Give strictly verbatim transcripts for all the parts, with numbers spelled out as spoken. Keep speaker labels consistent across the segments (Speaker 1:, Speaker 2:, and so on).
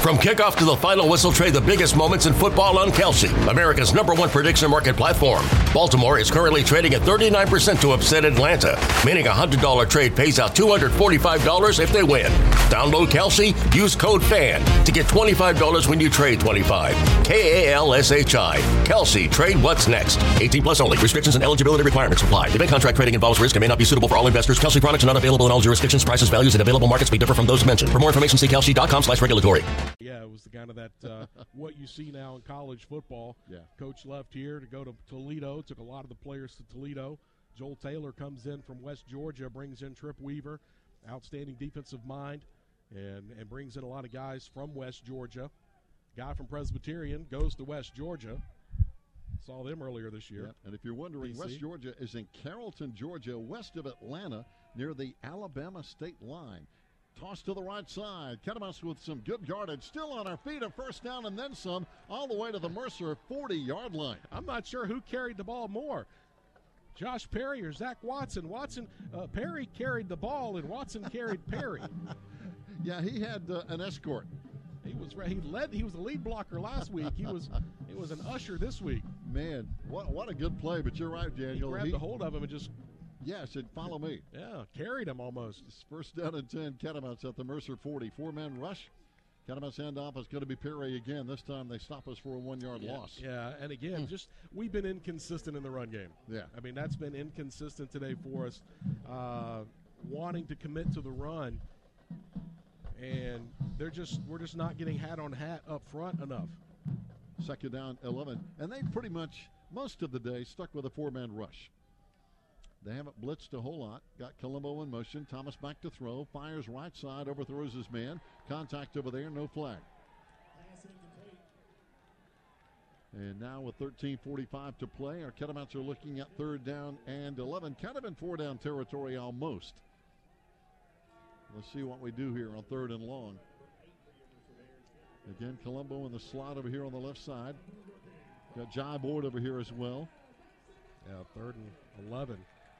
Speaker 1: From kickoff to the final whistle, trade the biggest moments in football on Kalshi, America's number one prediction market platform. Baltimore is currently trading at thirty-nine percent to upset Atlanta, meaning a one hundred dollars trade pays out two hundred forty-five dollars if they win. Download Kalshi, use code FAN to get twenty-five dollars when you trade twenty-five dollars. K A L S H I. Kalshi, trade what's next. eighteen plus only. Restrictions and eligibility requirements apply. Event contract trading involves risk and may not be suitable for all investors. Kalshi products are not available in all jurisdictions. Prices, values, and available markets may differ from those mentioned. For more information, see kalshi.com slash regulatory.
Speaker 2: Yeah, it was the kind of that uh, what you see now in college football.
Speaker 3: Yeah.
Speaker 2: Coach left here to go to Toledo, took a lot of the players to Toledo. Joel Taylor comes in from West Georgia, brings in Trip Weaver, outstanding defensive mind, and, and brings in a lot of guys from West Georgia. Guy from Presbyterian goes to West Georgia. Saw them earlier this year.
Speaker 3: Yeah. And if you're wondering,
Speaker 2: D C.
Speaker 3: West Georgia is in Carrollton, Georgia, west of Atlanta, near the Alabama state line. Toss to the right side. Catamounts with some good yardage. Still on our feet. A first down and then some. All the way to the Mercer forty-yard line.
Speaker 2: I'm not sure who carried the ball more, Josh Perry or Zach Watson. Watson, uh, Perry carried the ball, and Watson carried Perry.
Speaker 3: Yeah, he had uh, an escort.
Speaker 2: He was he led. He was the lead blocker last week. He was he was an usher this week.
Speaker 3: Man, what what a good play. But you're right, Daniel.
Speaker 2: He grabbed
Speaker 3: he,
Speaker 2: a hold of him and just
Speaker 3: yeah, said follow me.
Speaker 2: Yeah, carried him almost.
Speaker 3: It's first down and ten. Catamounts at the Mercer forty. Four-man rush. Catamounts handoff is going to be Perry again. This time they stop us for a one-yard
Speaker 2: yeah,
Speaker 3: loss.
Speaker 2: Yeah, and again, just we've been inconsistent in the run game.
Speaker 3: Yeah.
Speaker 2: I mean, that's been inconsistent today for us, uh, wanting to commit to the run, and they're just we're just not getting hat on hat up front enough.
Speaker 3: Second down, eleven. And they pretty much, most of the day, stuck with a four-man rush. They haven't blitzed a whole lot. Got Colombo in motion. Thomas back to throw. Fires right side. Overthrows his man. Contact over there. No flag. And now with thirteen forty-five to play, our Catamounts are looking at third down and eleven. Kind of in four-down territory almost. Let's see what we do here on third and long. Again, Colombo in the slot over here on the left side. Got Jai Board over here as well.
Speaker 2: Yeah, third and eleven.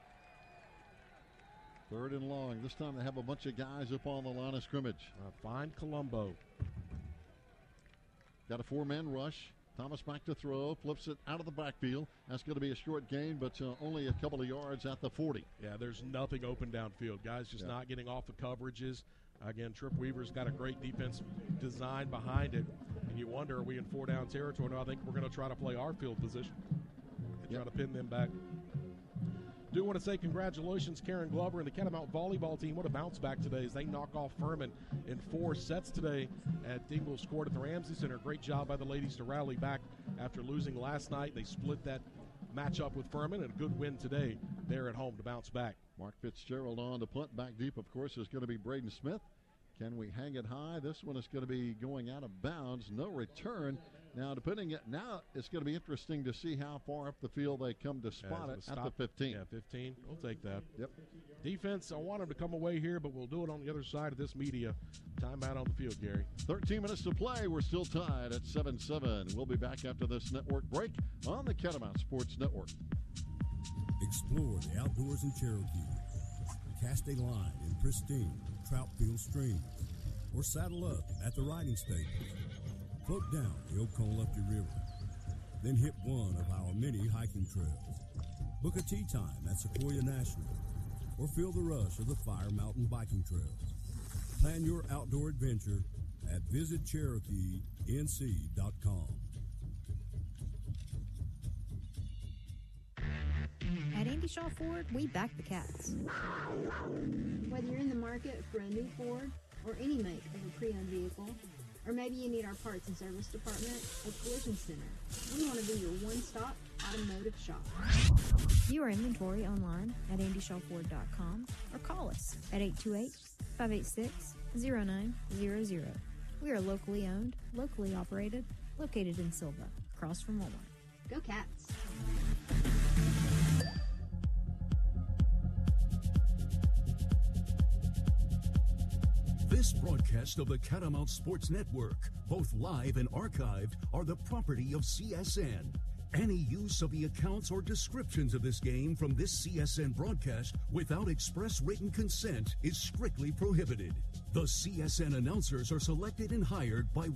Speaker 3: Third and long. This time they have a bunch of guys up on the line of scrimmage.
Speaker 2: Uh, find Colombo.
Speaker 3: Got a four-man rush. Thomas back to throw. Flips it out of the backfield. That's going to be a short gain, but uh, only a couple of yards at the forty.
Speaker 2: Yeah, there's nothing open downfield. Guys just yeah. not getting off the coverages. Again, Trip Weaver's got a great defense design behind it. And you wonder, are we in four-down territory? No, I think we're going to try to play our field position and
Speaker 3: yep.
Speaker 2: try to pin them back. Do want to say congratulations, Karen Glover and the Catamount volleyball team. What a bounce back today as they knock off Furman in four sets today at Dingles Court at the Ramsey Center. Great job by the ladies to rally back after losing last night. They split that matchup with Furman, and a good win today there at home to bounce back.
Speaker 3: Mark Fitzgerald on to punt. Back deep, of course, is going to be Braden Smith. Can we hang it high? This one is going to be going out of bounds. No return. Now, depending it now, it's going to be interesting to see how far up the field they come to spot
Speaker 2: yeah,
Speaker 3: it
Speaker 2: stop.
Speaker 3: at the fifteen.
Speaker 2: Yeah, fifteen. We'll take that.
Speaker 3: Yep.
Speaker 2: Defense, I want them to come away here, but we'll do it on the other side of this media. Timeout on the field, Gary.
Speaker 3: thirteen minutes to play. We're still tied at seven seven. We'll be back after this network break on the Catamount Sports Network.
Speaker 4: Explore the outdoors in Cherokee. Cast a line in pristine Troutfield streams, or saddle up at the riding stables. Float down the Okolufty River, then hit one of our many hiking trails. Book a tee time at Sequoia National, or feel the rush of the Fire Mountain biking trails. Plan your outdoor adventure at visit cherokee n c dot com.
Speaker 5: At Andy Shaw Ford, we back the Cats.
Speaker 6: Whether you're in the market for a new Ford or any make of a pre-owned vehicle, or maybe you need our parts and service department or collision center, we want to be your one-stop automotive shop.
Speaker 5: View our inventory online at andy shaw ford dot com or call us at eight two eight, five eight six, zero nine zero zero. We are locally owned, locally operated, located in Silva, across from Walmart.
Speaker 6: Go Cats!
Speaker 7: This broadcast of the Catamount Sports Network, both live and archived, are the property of C S N. Any use of the accounts or descriptions of this game from this C S N broadcast without express written consent is strictly prohibited. The C S N announcers are selected and hired by